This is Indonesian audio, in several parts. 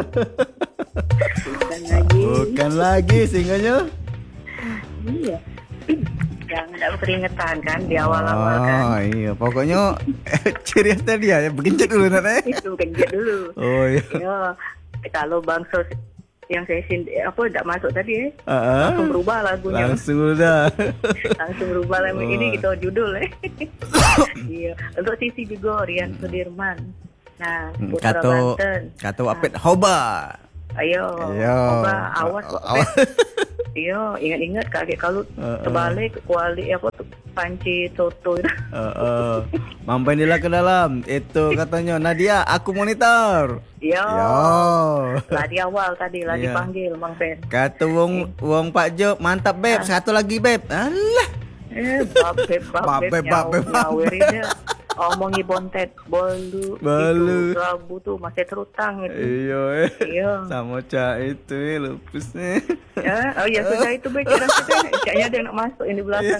Bukan lagi. Bukan lagi singlenya. Iya. Yang enggak keringetan kan di awal-awal kan. Oh iya, pokoknya ciri khas tadi ya, bergenjit dulu Nana. Itu genjat dulu. Oh iya. Ya, kalau Bang Sos yang sesi enggak masuk tadi langsung berubah lagunya. Langsung udah. Langsung berubah lagu ini gitu judul Iya. Untuk sisi juga Rian Sudirman. Nah, Putra Banten. Kata Apet Hoba. Ayo. Hoba, awas kok. Iya, ingat-ingat kakek kalau terbalik kuali apa tuh panci toto itu. Mampir dia ke dalam. Itu katanya Nadia, aku monitor. Iya. Lah di awal tadi lah dipanggil Bang Pen. Kata wong Pak Jo, mantap beb, satu lagi beb. Alah. Bab nyawir dia. Omongi bontet bolu Rabu tuh masih terutang itu. Iya. Sama cak itu lupusnya. Ya, oh ya sudah itu baik rasanya. Kayaknya ada yang nak masuk ini belakang.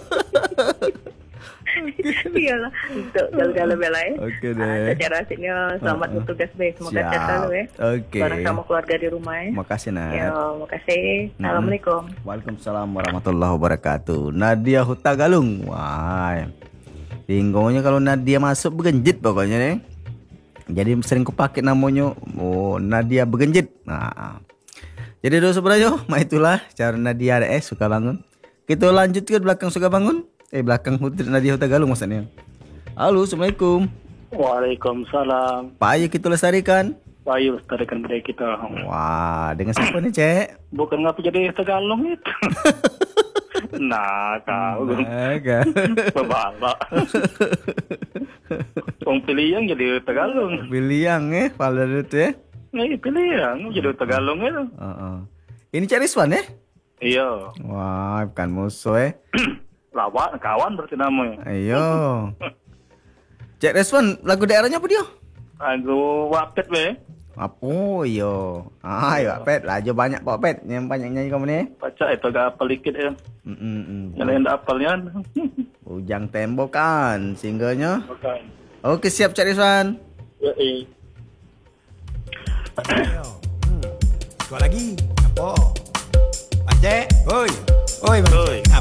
Iyalah, untuk jalan-jalan bela ya. Oke deh. Secara asiknya selamat bertugas baik. Semoga sehat selalu ya. Oke. Bareng sama keluarga di rumah ya. Makasih Nat. Ya, makasih. Assalamualaikum. Waalaikumsalam warahmatullahi wabarakatuh. Nadia Hutagalung. Wah. Tinggonya kalau Nadia masuk bergenjit pokoknya nih. Jadi sering kupakai namanya Nadia bergenjit. Nah. Jadi doa sebenarnya, itulah cara Nadia suka bangun. Kita lanjut ke belakang suka bangun. Belakang Nadia Hutagalung maksudnya. Halo, Assalamualaikum. Waalaikumsalam. Pak Ayu kita lestarikan. Pak Ayu lestarikan budaya kita. Wah, dengan siapa nih, Cek? Bukan ngapa jadi Tagalog itu. Nah, tahu. Agak. Bapak. Pilih yang jadi Tagalog. Pilih yang pada itu ya. Pilih yang jadi Tagalog itu. Ini Cak Rizwan ya? Iya. Wah, bukan musuh Lawan, kawan berarti namanya. Ayo. Cak Rizwan, lagu daerahnya apa dia? Lagu Wapet be. Apa yo? Ayo Wapet, lajo banyak Pak Wapet. Yang banyak nyanyi kamu nih. Baca itu agak apal dikit ya. Yang lain apalnya. Ujang tembok kan singlenya. Bukan. Oke, siap Cak Rizwan. Yoi. Sekali lagi. Apa? Aceh. Oi. Oi, Bang. Oi. Apa